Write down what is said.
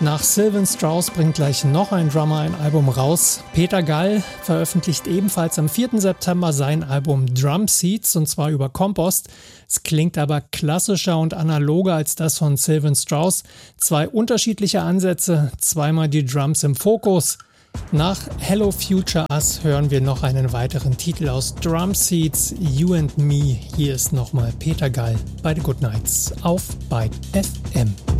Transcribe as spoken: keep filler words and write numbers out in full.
Nach Sylvan Strauss bringt gleich noch ein Drummer ein Album raus. Peter Gall veröffentlicht ebenfalls am vierten September sein Album Drum Seeds, und zwar über Compost. Es klingt aber klassischer und analoger als das von Sylvan Strauss. Zwei unterschiedliche Ansätze, zweimal die Drums im Fokus. Nach Hello Future Us hören wir noch einen weiteren Titel aus Drum Seeds, You and Me. Hier ist nochmal Peter Gall bei The Good Nights auf Byte F M.